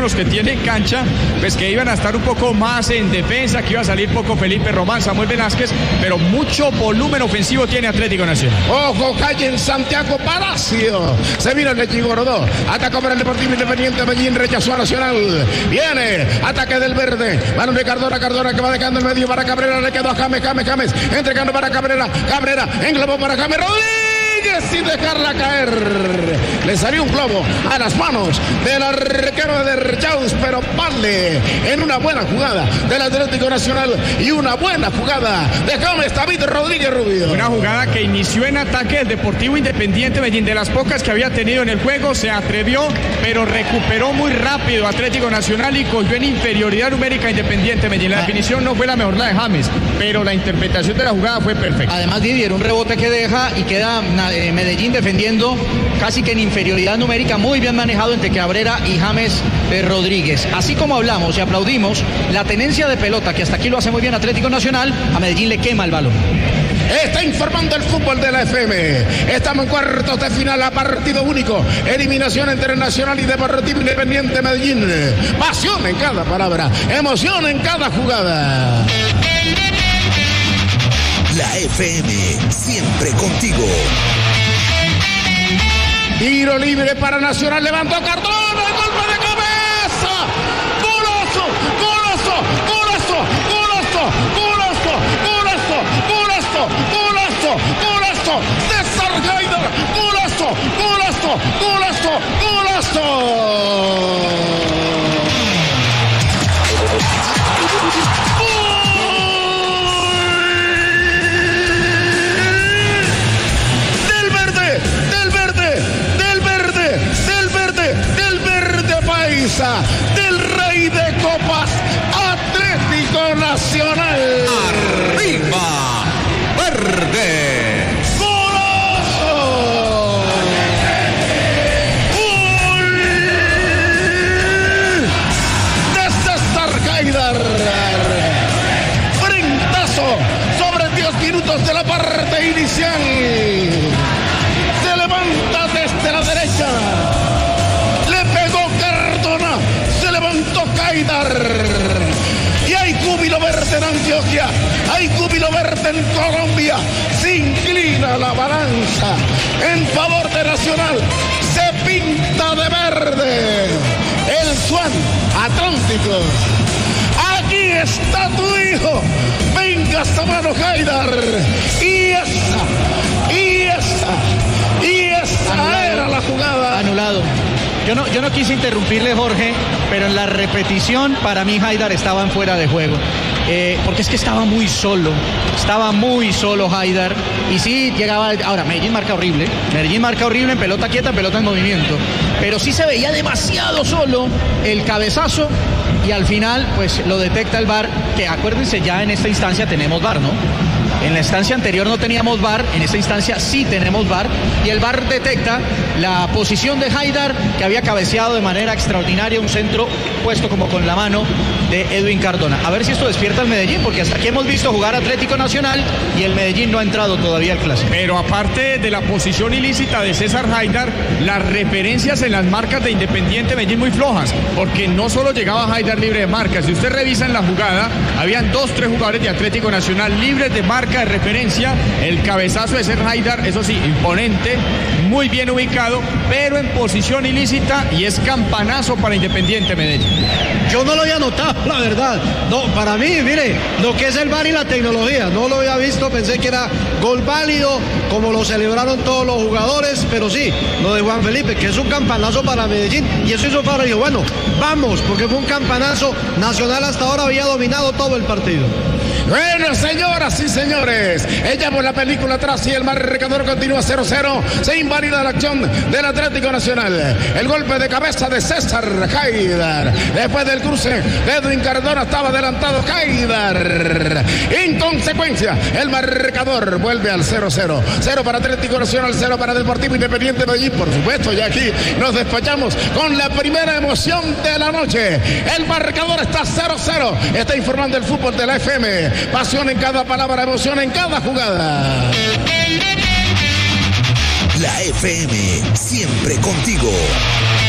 los que tienen cancha, pues que iban a estar un poco más en defensa, que iba a salir poco Felipe Román, Samuel Velázquez, pero mucho volumen ofensivo tiene Atlético Nacional. Ojo, calle en Santiago Palacio. Se vino el Lechigordó. Atacó para el Deportivo Independiente Medellín, rechazó a Nacional. Viene, ataque del verde. Mano de Cardona que va dejando el medio para Cabrera. Le quedó a James. Entregando para Cabrera. Cabrera, englobó para James Rodríguez sin dejarla caer. Le salió un globo a las manos del arquero de Derchaus, pero vale en una buena jugada del Atlético Nacional y una buena jugada de James David Rodríguez Rubio. Una jugada que inició en ataque del Deportivo Independiente Medellín, de las pocas que había tenido en el juego, se atrevió, pero recuperó muy rápido Atlético Nacional y cogió en inferioridad numérica Independiente Medellín. La definición no fue la mejor, la de James, pero la interpretación de la jugada fue perfecta. Además, Didier, un rebote que deja y queda Medellín defendiendo casi que en inferioridad numérica, muy bien manejado entre Cabrera y James Rodríguez. Así como hablamos y aplaudimos la tenencia de pelota, que hasta aquí lo hace muy bien Atlético Nacional, a Medellín le quema el balón. Está informando el fútbol de la FM. Estamos en cuartos de final a partido único. Eliminación entre Nacional y Deportivo Independiente Medellín. Pasión en cada palabra, emoción en cada jugada. La FM, siempre contigo. Tiro libre para Nacional, levantó Cardona, golpe de cabeza. ¡Golazo! ¡Golazo! ¡Golazo! ¡Golazo! ¡Golazo! ¡Golazo! ¡Golazo! ¡Golazo! ¡Golazo! César Haidar, ¡golazo! ¡Golazo! ¡Golazo! ¡Golazo! Del rey de copas, Atlético Nacional. ¡Arriba, verde! ¡Golazo! ¡Gol de César Haidar! Frentazo sobre 10 minutos de la parte inicial. Se levanta desde la derecha. Haidar. Y hay júbilo verde en Antioquia, hay júbilo verde en Colombia. Se inclina la balanza en favor de Nacional, se pinta de verde el Swan Atlántico. Aquí está tu hijo, venga esta mano Haidar. Y esa era la jugada. Anulado. Yo no quise interrumpirle, Jorge, pero en la repetición para mí Haidar estaba en fuera de juego. Porque es que estaba muy solo Haidar, y sí llegaba. Ahora, Medellín marca horrible en pelota quieta, en pelota en movimiento, pero sí se veía demasiado solo el cabezazo, y al final pues lo detecta el VAR, que acuérdense, ya en esta instancia tenemos VAR, ¿no? En la instancia anterior no teníamos VAR, en esta instancia sí tenemos VAR, y el VAR detecta la posición de Haidar, que había cabeceado de manera extraordinaria un centro puesto como con la mano de Edwin Cardona. A ver si esto despierta al Medellín, porque hasta aquí hemos visto jugar Atlético Nacional y el Medellín no ha entrado todavía al clásico. Pero aparte de la posición ilícita de César Haidar, las referencias en las marcas de Independiente Medellín muy flojas, porque no solo llegaba Haidar libre de marca. Si usted revisa en la jugada, habían 2-3 jugadores de Atlético Nacional libres de marca de referencia. El cabezazo de César Haidar, eso sí, imponente, muy bien ubicado, pero en posición ilícita, y es campanazo para Independiente Medellín. Yo no lo había notado, la verdad. No, para mí, mire, lo que es el VAR y la tecnología, no lo había visto, pensé que era gol válido, como lo celebraron todos los jugadores, pero sí, lo de Juan Felipe, que es un campanazo para Medellín, y eso hizo Fabio, dijo, bueno, vamos, porque fue un campanazo. Nacional hasta ahora había dominado todo el partido. Bueno, señoras y señores, echamos la película atrás y el marcador continúa 0-0. Se invalida la acción del Atlético Nacional. El golpe de cabeza de César Haidar. Después del cruce, Edwin Cardona estaba adelantado Haidar. En consecuencia, el marcador vuelve al 0-0. 0 para Atlético Nacional, 0 para Deportivo Independiente Medellín. Por supuesto, y aquí nos despachamos con la primera emoción de la noche. El marcador está 0-0. Está informando el fútbol de la FM. Pasión en cada palabra, emoción en cada jugada. La FM, siempre contigo.